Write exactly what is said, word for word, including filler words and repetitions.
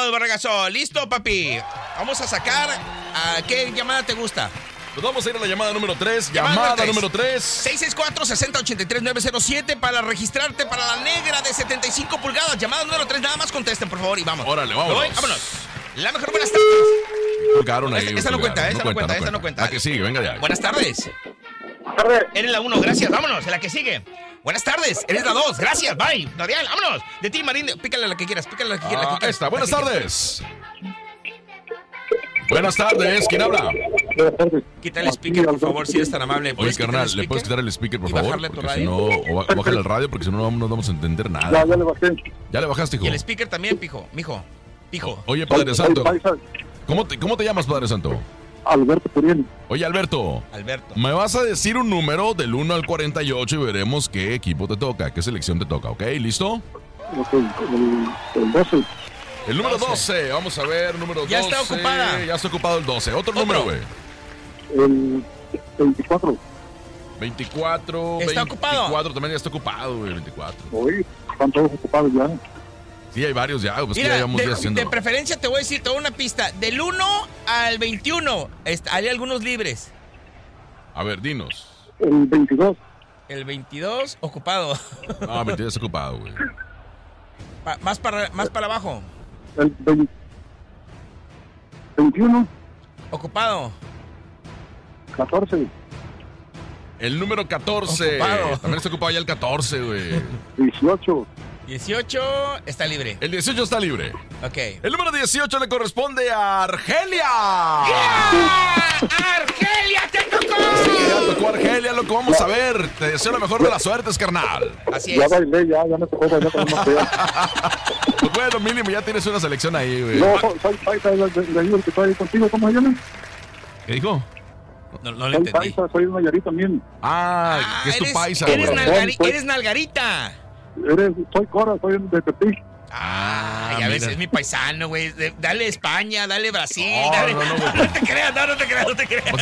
Vamos, Barragazo. ¿Listo, papi? Vamos a sacar... ¿A qué llamada te gusta? Pues vamos a ir a la llamada número tres. Llamada, llamada número tres. seis seis cuatro, seis cero ocho tres, nueve cero siete para registrarte para la negra de setenta y cinco pulgadas. Llamada número tres. Nada más contesten, por favor, y vamos. Órale, vámonos. Vámonos. La mejor, buenas tardes. Colgaron ahí. Esta, esta no cuenta, esta no cuenta, esta no cuenta. La que sigue, venga ya. Buenas tardes. Buenas tardes. Eres la uno, gracias, vámonos. La que sigue. Buenas tardes, eres la dos, gracias, bye. Norial, vámonos. De ti, Marín, pícale la que quieras, pícale la que quieras. Ah, esta, buenas tardes. Buenas tardes, ¿quién habla? Buenas tardes. Quita el speaker, por favor, si eres tan amable. Oye, carnal, ¿le puedes quitar el speaker, por y favor? bajarle tu Porque radio? si no, o bájale el radio, porque si no, no vamos a entender nada. Ya, ya le bajé. ¿Ya le bajaste, hijo? Y el speaker también, pijo, mijo, pijo. Oye, Padre Santo, Paisa, ¿cómo te, ¿cómo te llamas, Padre Santo? Alberto Puriel. Oye, Alberto, Alberto. me vas a decir un número del uno al cuarenta y ocho y veremos qué equipo te toca, qué selección te toca, ¿ok? ¿Listo? Ok, el, el doce. El número doce, vamos a ver, número Ya doce. está ocupada. Ya está ocupado el doce. Otro, Otro. número, güey. El veinticuatro. veinticuatro. ¿Está ocupado? veinticuatro también ya está ocupado, güey, veinticuatro. Hoy están todos ocupados ya. Sí, hay varios ya, pues que ya Mira, llevamos días de, haciendo. de preferencia te voy a decir, te doy una pista. Del uno al veintiuno, est- hay algunos libres. A ver, dinos. El veintidós. El veintidós, ocupado. No, veintidós está ocupado, güey. Pa- más, para, más para abajo, El veinte, veintiuno. ocupado. catorce. El número catorce. Ocupado. También está ocupado ya el catorce, güey. dieciocho. dieciocho está libre. El dieciocho está libre. Ok. El número dieciocho le corresponde a Argelia. ¡Yeah! ¡Argelia, te tocó! Ya tocó Argelia, loco. Vamos a ver. Te deseo la mejor de las suertes, carnal. Así Ya es. bailé, ya, ya me tocó bailar con una fea. Pues bueno, mínimo, ya tienes una selección ahí, güey. No, soy, soy paisa de, de, de ahí, el que está ahí contigo, ¿cómo se llama? ¿Qué dijo? No, no lo Soy entendí. paisa, soy de Nayarit también. Ah, que es tu eres, paisa, eres, güey. nalgari- Soy- eres nalgarita. Eres, soy Cora, soy de Tepic. Ah, ya mira. ves, es mi paisano, güey. De- Dale España, dale Brasil, No, dale. no, no, güey. No te creas, no, no te creas, no te creas.